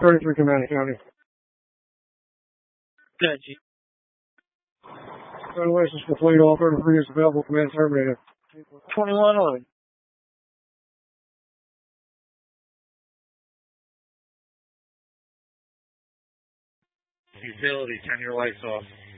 33 Command County. Good, G. License complete. All 33 is available. Command terminated. 21 on. Utility, turn your lights off.